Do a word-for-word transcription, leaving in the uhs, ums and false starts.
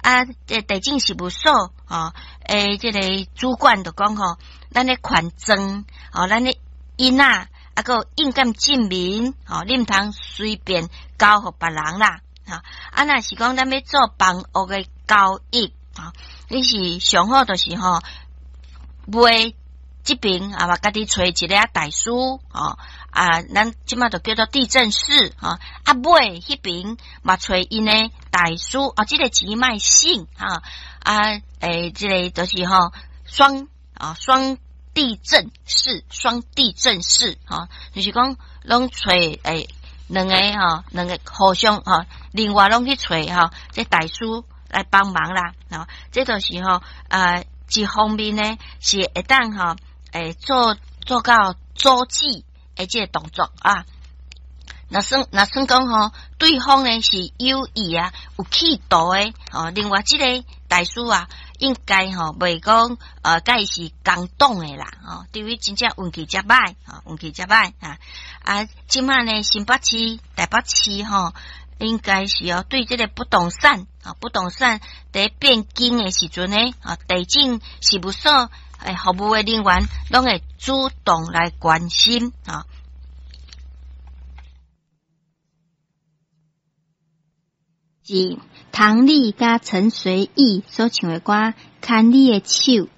啊，这地政事务所哦，诶，这个主管就讲吼，咱咧款庄哦，咱咧因啊，啊个应感证明哦，你毋通随便交互别人啦。啊，啊，若是讲咱要做房屋嘅交易啊，你是上好就是吼，买这边啊嘛，家己找一个啊代书哦，啊，咱即马就叫做地政士啊，啊买迄边嘛找因呢代书啊，这个钱卖信啊，啊，诶，这个就是吼双啊双地政士，双地政士啊，就是讲拢找诶。两个哈，两个互相哈，另外拢去找哈，这代书来帮忙啦。啊，这就是吼啊，一方面呢是会当哈，诶做做到阻止诶这个动作啊。那算那算讲吼，对方呢是有意啊，有企图诶。哦，另外这个代书啊，应该吼袂讲呃，该是共党诶啦。哦，对于真正运气真歹啊，运气真歹啊。啊，即卖呢，新北市、台北市吼，应该是要对这个不动产啊，不动产在变更的时阵呢，啊，地政事务所诶服务的人员拢会主动来关心啊。 是唐丽甲陈随意所唱的歌，牵你的手。